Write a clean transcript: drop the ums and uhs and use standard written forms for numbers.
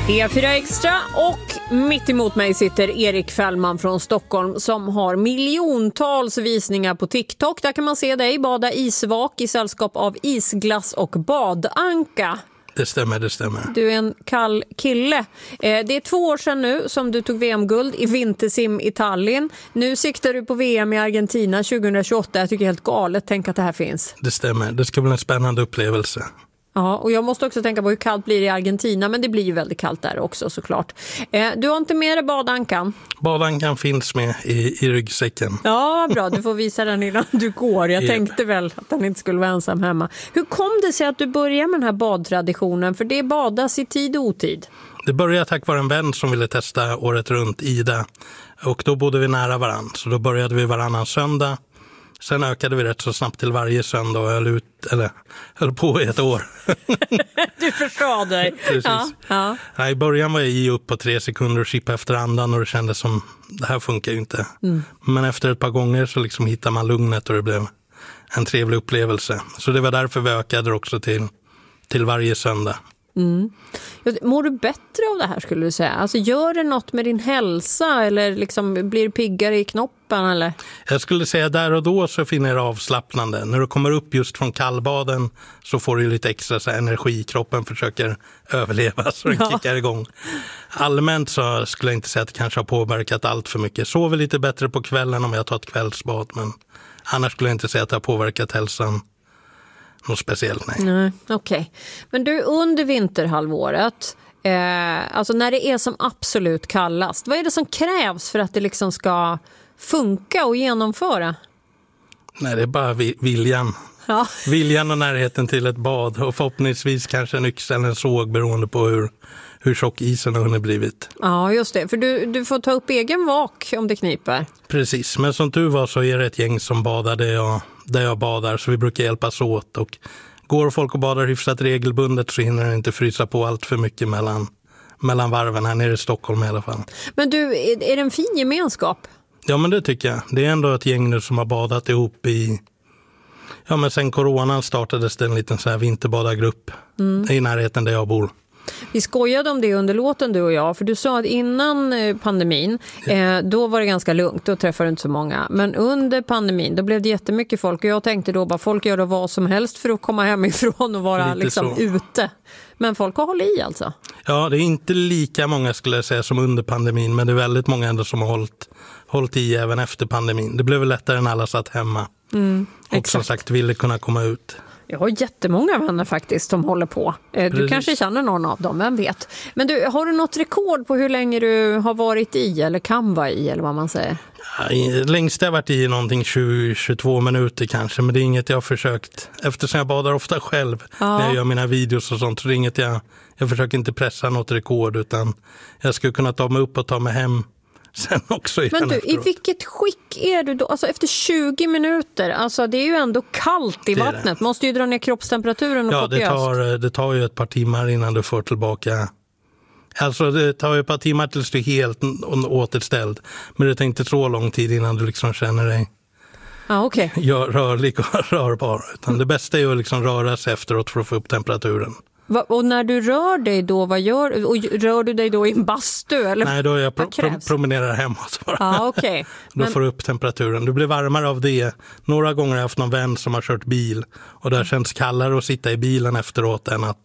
P4 Extra, och mitt emot mig sitter Erik Fällman från Stockholm som har miljontals visningar på TikTok. Där kan man se dig bada isvak i sällskap av isglass och badanka. Det stämmer. Du är en kall kille. Det är 2 år sedan nu som du tog VM-guld i vintersim i Tallinn. Nu siktar du på VM i Argentina 2028. Jag tycker det är helt galet. Tänk att det här finns. Det stämmer. Det ska bli en spännande upplevelse. Ja, och jag måste också tänka på hur kallt blir det i Argentina, men det blir ju väldigt kallt där också såklart. Du har inte med dig badankan? Badankan finns med i ryggsäcken. Ja, bra. Du får visa den innan du går. Jag tänkte väl att den inte skulle vara ensam hemma. Hur kom det sig att du började med den här badtraditionen? För det badas i tid och otid. Det började tack vare en vän som ville testa året runt, Ida. Och då bodde vi nära varann. Så då började vi varannan söndag. Sen ökade vi rätt så snabbt till varje söndag och höll på i ett år. Du förstår dig. Precis. Ja. Nej, i början var jag i upp på 3 sekunder och chippa efter andan och det kändes som, det här funkar ju inte. Men efter ett par gånger så liksom hittar man lugnet och det blev en trevlig upplevelse. Så det var därför vi ökade också till varje söndag. Mår du bättre av det här skulle du säga? Alltså gör det något med din hälsa eller liksom blir du piggare i knoppen eller? Jag skulle säga där och då så finner jag det avslappnande. När du kommer upp just från kallbaden så får du lite extra så här, energi. Kroppen försöker överleva så den kickar igång. Allmänt så skulle jag inte säga att det kanske har påverkat allt för mycket. Sover lite bättre på kvällen om jag tar ett kvällsbad, men annars skulle jag inte säga att det har påverkat hälsan. Något speciellt, nej. Okej. Men du, under vinterhalvåret, alltså när det är som absolut kallast, vad är det som krävs för att det liksom ska funka och genomföra? Nej, det är bara viljan. Ja. Viljan och närheten till ett bad och förhoppningsvis kanske en yxa eller en såg beroende på hur tjock isen har hunnit blivit. Ja, just det. För du får ta upp egen vak om det kniper. Precis, men som du var så är det ett gäng som badar där jag badar, så vi brukar hjälpas åt. Och går folk och badar hyfsat regelbundet så hinner det inte frysa på allt för mycket mellan varven här nere i Stockholm i alla fall. Men du, är det en fin gemenskap? Ja, men det tycker jag. Det är ändå ett gäng nu som har badat ihop men sen coronan startades det en liten så här vinterbadargrupp i närheten där jag bor. Vi skojade om det under låten du och jag, för du sa att innan pandemin då var det ganska lugnt, då träffade du inte så många. Men under pandemin då blev det jättemycket folk och jag tänkte då bara folk gör vad som helst för att komma hemifrån och vara liksom ute. Men folk har hållit i alltså? Ja, det är inte lika många skulle jag säga som under pandemin, men det är väldigt många ändå som har hållit i även efter pandemin. Det blev väl lättare när alla satt hemma och som sagt ville kunna komma ut. Jag har jättemånga vänner faktiskt som håller på. Du kanske känner någon av dem, vem vet. Men du, har du något rekord på hur länge du har varit i eller kan vara i eller vad man säger? Ja, längst jag varit i någonting 20-22 minuter kanske, men det är inget jag har försökt. Eftersom jag badar ofta själv när jag gör mina videos och sånt, så det är inget jag försöker inte pressa något rekord, utan jag skulle kunna ta mig upp och ta mig hem sen också. Men du, efteråt. I vilket skick är du då? Alltså efter 20 minuter, alltså det är ju ändå kallt i vattnet. Måste ju dra ner kroppstemperaturen. Ja, det tar ju ett par timmar innan du får tillbaka. Alltså det tar ju ett par timmar tills du är helt återställd. Men det tar inte så lång tid innan du liksom känner dig rörlig och rörbar. Utan det bästa är ju att liksom röra sig efteråt för att få upp temperaturen. Och när du rör dig då, vad gör du? Och rör du dig då i en bastu? Eller? Nej, då jag promenerar hemåt bara. Då får du upp temperaturen. Du blir varmare av det. Några gånger har jag haft någon vän som har kört bil och det har känts kallare att sitta i bilen efteråt än att